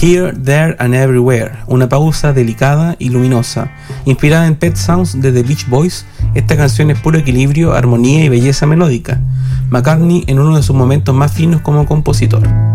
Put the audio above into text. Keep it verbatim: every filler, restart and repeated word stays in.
Here, There and Everywhere, una pausa delicada y luminosa. Inspirada en Pet Sounds de The Beach Boys, esta canción es puro equilibrio, armonía y belleza melódica. McCartney en uno de sus momentos más finos como compositor.